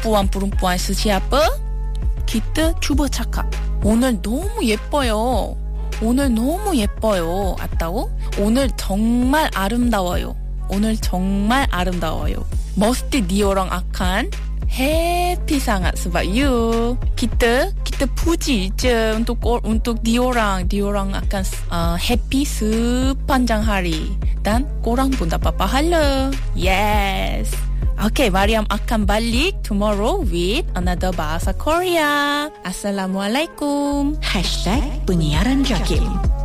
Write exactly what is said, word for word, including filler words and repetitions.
perempuan-perempuan sesiapa, kita cuba cakap, 오늘 너무 예뻐요. 오늘 너무 예뻐요. atau 오늘 정말 아름다워요. 오늘 정말 아름다워요. Mesti diorang akan happy sangat sebab you. Kita kita puji je untuk untuk diorang. Diorang akan uh, happy sepanjang hari dan korang pun dapat pahala. Yes. Okay, Mariam akan balik tomorrow with another bahasa Korea. Assalamualaikum. Hashtag Penyiaran Jakim.